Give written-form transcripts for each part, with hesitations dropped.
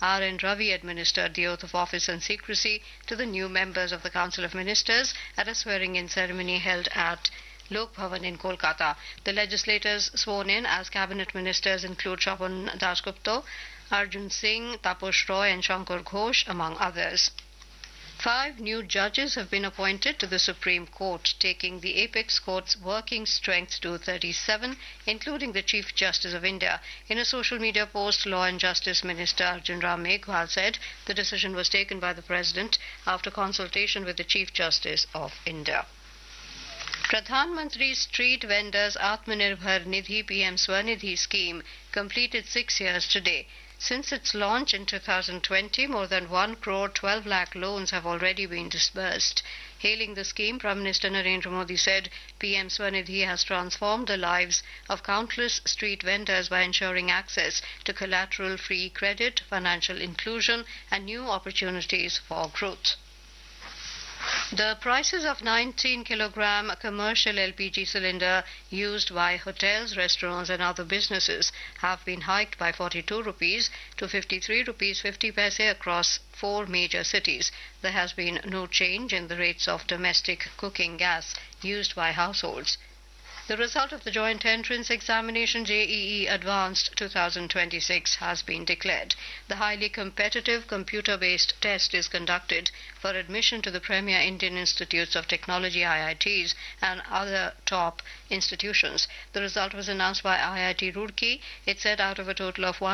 R.N. Ravi administered the oath of office and secrecy to the new members of the Council of Ministers at a swearing-in ceremony held at Lok Bhavan in Kolkata. The legislators sworn in as cabinet ministers include Shobhan Dasgupta, Arjun Singh, Taposh Roy and Shankar Ghosh, among others. 5 new judges have been appointed to the Supreme Court, taking the Apex Court's working strength to 37, including the Chief Justice of India. In a social media post, Law and Justice Minister Arjun Ram Meghwal said the decision was taken by the President after consultation with the Chief Justice of India. Pradhan Mantri Street Vendors Atmanirbhar Nidhi PM Swanidhi scheme completed 6 years today. Since its launch in 2020, more than 1 crore 12 lakh loans have already been disbursed. Hailing the scheme, Prime Minister Narendra Modi said PM Swanidhi has transformed the lives of countless street vendors by ensuring access to collateral-free credit, financial inclusion and new opportunities for growth. The prices of 19-kilogram commercial LPG cylinder used by hotels, restaurants and other businesses have been hiked by 42 rupees to 53 rupees 50 paise across 4 major cities. There has been no change in the rates of domestic cooking gas used by households. The result of the joint entrance examination JEE Advanced 2026 has been declared. The highly competitive computer-based test is conducted for admission to the premier Indian Institutes of Technology IITs and other top institutions. The result was announced by IIT Roorkee. It said out of a total of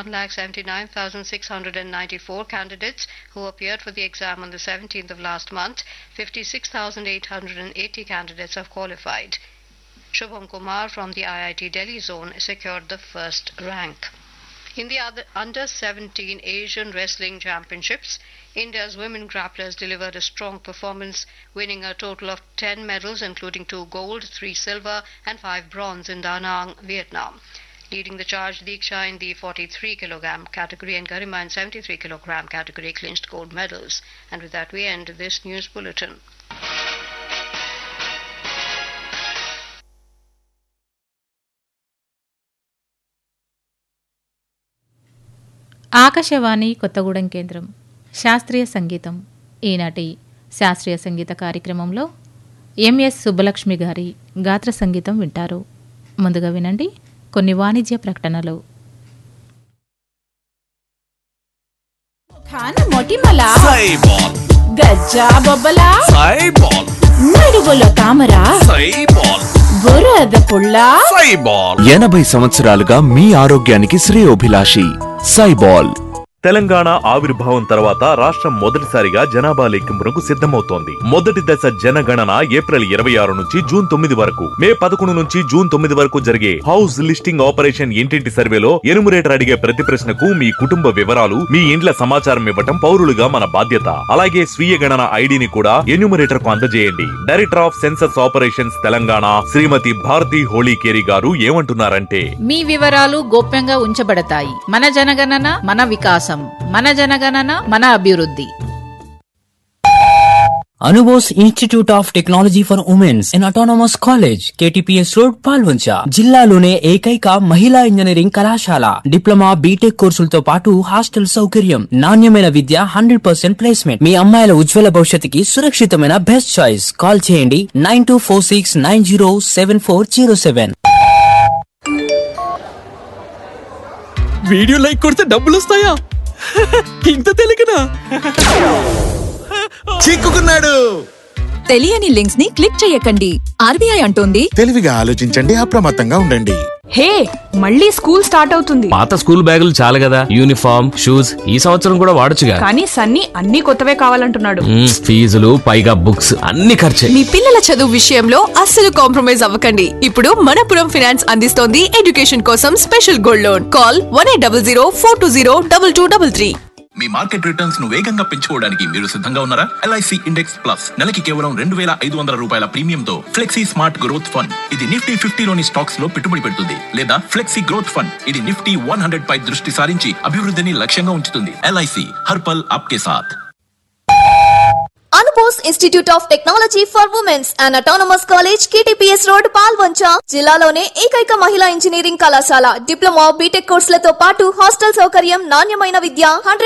1,79,694 candidates who appeared for the exam on the 17th of last month, 56,880 candidates have qualified. Shubham Kumar from the IIT Delhi zone secured the first rank. In the Under-17 Asian Wrestling Championships, India's women grapplers delivered a strong performance, winning a total of 10 medals, including 2 gold, 3 silver and 5 bronze in Da Nang, Vietnam. Leading the charge, Diksha in the 43-kilogram category and Garima in 73-kilogram category clinched gold medals. And with that, we end this news bulletin. Akashvani Kothagudem కేంద్రం శాస్త్రీయ సంగీతం. ఈనాటి శాస్త్రీయ సంగీత కార్యక్రమంలో MS Subbalakshmi గారి గాత్ర సంగీతం వింటారు. ముందుగా వినండి కొన్ని వాణిజ్య ప్రకటనలు. మొటిమల గజ్జా బొబ్బల నడువుల తామర బురద పుల్ల 80 సంవత్సరాలుగా మీ ఆరోగ్యానికి శ్రేయోభిలాషి సైబాల్. తెలంగాణ ఆవిర్భావం తర్వాత రాష్ట్రం మొదటిసారిగా జనాభా లెక్కింపునకు సిద్ధమవుతోంది. మొదటి దశ జనగణన ఏప్రిల్ 26 నుంచి జూన్ 9 వరకు, మే 11 నుంచి జూన్ 9 వరకు జరిగే హౌస్ లిస్టింగ్ ఆపరేషన్ ఇంటింటి సర్వేలో ఎనుమరేటర్ అడిగే ప్రతి ప్రశ్నకు మీ కుటుంబ వివరాలు, మీ ఇండ్ల సమాచారం ఇవ్వటం పౌరులుగా మన బాధ్యత. అలాగే స్వీయ గణన ఐడిని కూడా ఎన్యూమరేటర్ కు అందజేయండి. Director of census operations Telangana శ్రీమతి భారతి హోళీకేరి గారు ఏమంటున్నారంటే, మీ వివరాలు గోప్యంగా ఉంచబడతాయి. మన జనగణన మన వికాసం, మన జనగణన మన అభివృద్ధి. Anubos Institute of Technology for Women's in Autonomous College, KTPS Road, Palvancha. జిల్లాలోనే ఏకైక మహిళా ఇంజనీరింగ్ కళాశాల. డిప్లొమా, బీటెక్ కోర్సులతో పాటు హాస్టల్ సౌకర్యం, నాణ్యమైన విద్య, 100% ప్లేస్మెంట్. మీ అమ్మాయిల ఉజ్వల భవిష్యత్తుకి సురక్షితమైన బెస్ట్ చాయిస్. కాల్ చేయండి 9246907407. వీడియో లైక్ కొడితే డబ్బులు వస్తాయా? ఇంత తెలియకనా? చిక్కుకున్నాడు. తెలియని లింక్స్ ని క్లిక్ చేయకండి. ఆర్బీఐ అంటోంది తెలివిగా ఆలోచించండి, అప్రమత్తంగా ఉండండి. హే, మళ్ళీ స్కూల్ స్టార్ట్ అవుతుంది. పాత స్కూల్ బ్యాగులు చాలు కదా, యూనిఫామ్, షూస్ ఈ సంవత్సరం కూడా వాడొచ్చుగా. కానీ సన్నీ అన్ని కొత్తవే కావాలంటున్నాడు. ఫీజులు పైగా బుక్స్ అన్ని ఖర్చే. మీ పిల్లల చదువు విషయంలో అస్సలు కాంప్రమైజ్ అవ్వకండి. ఇప్పుడు మనపురం ఫైనాన్స్ అందిస్తోంది ఎడ్యుకేషన్ కోసం స్పెషల్ గోల్డ్ లోన్. కాల్ 1800 420 2233. మీ మార్కెట్ రిటర్న్స్ ను వేగంగా పెంచుకోవడానికి మీరు సిద్ధంగా ఉన్నారా? LIC ఇండెక్స్ ప్లస్ నెలకి కేవలం 2500 రూపాయల ప్రీమియంతో ఫ్లెక్సీ స్మార్ట్ గ్రోత్ ఫండ్. ఇది నిఫ్టీ 50లోని స్టాక్స్ లో పెట్టుబడి పెడుతుంది. లేదా ఫ్లెక్సీ గ్రోత్ ఫండ్, ఇది నిఫ్టీ 100 పై దృష్టి సారించి అభివృద్ధిని లక్ష్యంగా ఉంచుతుంది. LIC హర్ పల్ ఆప్కే సాథ్. Anubos Institute of Technology for Women's and Autonomous College, KTPS Road, Palvancha. జిల్లాలోనే ఏకైక మహిళా ఇంజనీరింగ్ కళాశాల. డిప్లొమా, బీటెక్ కోర్సులతో పాటు హాస్టల్ సౌకర్యం, నాణ్యమైన విద్య, 100